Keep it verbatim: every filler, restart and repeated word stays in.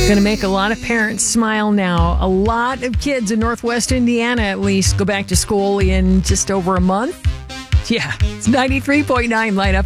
Going to make a lot of parents smile now. A lot of kids in Northwest Indiana, at least, go back to school in just over a month. Yeah, it's ninety-three point nine Light Up.